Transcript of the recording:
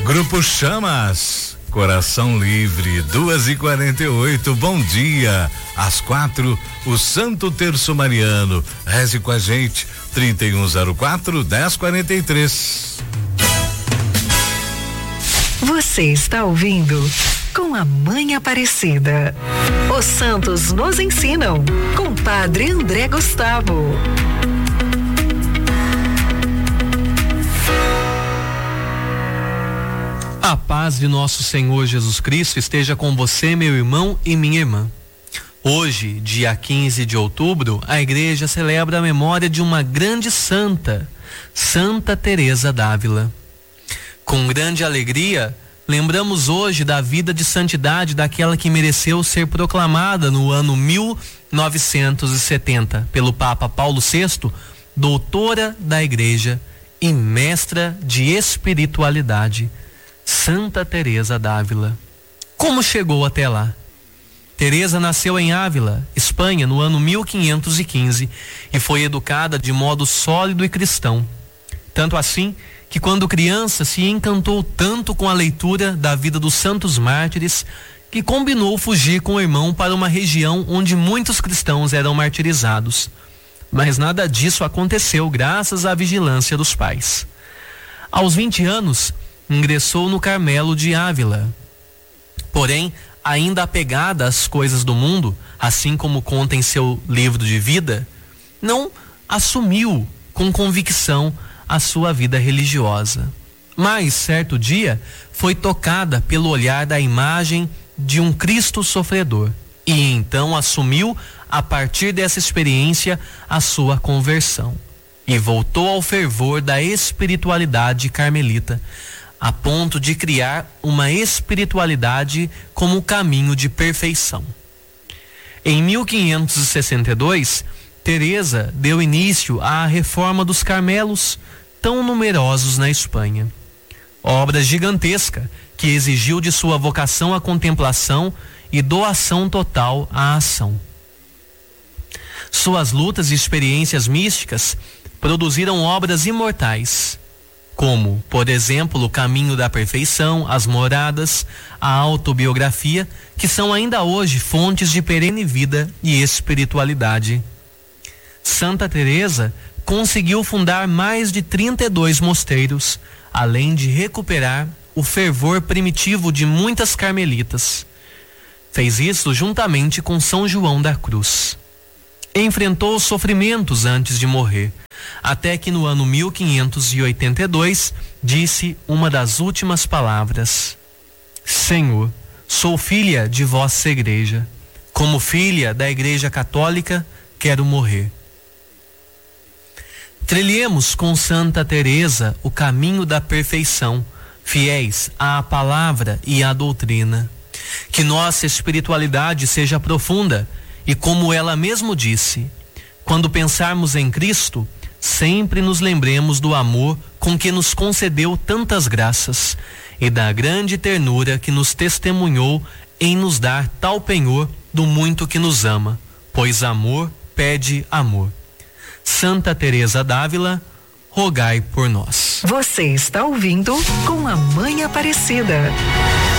Grupo Chamas, Coração Livre, 2h48, bom dia. Às 4, o Santo Terço Mariano. Reze com a gente, 3104-1043. Você está ouvindo Com a Mãe Aparecida. Os santos nos ensinam, com Padre André Gustavo. A paz de nosso Senhor Jesus Cristo esteja com você, meu irmão e minha irmã. Hoje, dia 15 de outubro, a igreja celebra a memória de uma grande santa, Santa Teresa d'Ávila. Com grande alegria, lembramos hoje da vida de santidade daquela que mereceu ser proclamada no ano 1970 pelo Papa Paulo VI, doutora da igreja e mestra de espiritualidade, Santa Teresa d'Ávila. Como chegou até lá? Teresa nasceu em Ávila, Espanha, no ano 1515 e foi educada de modo sólido e cristão. Tanto assim que, quando criança, se encantou tanto com a leitura da vida dos santos mártires que combinou fugir com o irmão para uma região onde muitos cristãos eram martirizados. Mas nada disso aconteceu graças à vigilância dos pais. Aos 20 anos, ingressou no Carmelo de Ávila. Porém, ainda apegada às coisas do mundo, assim como conta em seu livro de vida, não assumiu com convicção a sua vida religiosa. Mas, certo dia, foi tocada pelo olhar da imagem de um Cristo sofredor e então assumiu, a partir dessa experiência, a sua conversão e voltou ao fervor da espiritualidade carmelita, a ponto de criar uma espiritualidade como caminho de perfeição. Em 1562, Teresa deu início à reforma dos Carmelos, tão numerosos na Espanha. Obra gigantesca que exigiu de sua vocação a contemplação e doação total à ação. Suas lutas e experiências místicas produziram obras imortais, como, por exemplo, O Caminho da Perfeição, As Moradas, a autobiografia, que são ainda hoje fontes de perene vida e espiritualidade. Santa Teresa conseguiu fundar mais de 32 mosteiros, além de recuperar o fervor primitivo de muitas carmelitas. Fez isso juntamente com São João da Cruz. Enfrentou sofrimentos antes de morrer, até que no ano 1582 disse uma das últimas palavras: Senhor, sou filha de vossa igreja. Como filha da Igreja Católica, quero morrer. Trilhemos com Santa Teresa o caminho da perfeição, fiéis à palavra e à doutrina. Que nossa espiritualidade seja profunda e, como ela mesmo disse, quando pensarmos em Cristo, sempre nos lembremos do amor com que nos concedeu tantas graças e da grande ternura que nos testemunhou em nos dar tal penhor do muito que nos ama, pois amor pede amor. Santa Teresa d'Ávila, rogai por nós. Você está ouvindo Com a Mãe Aparecida.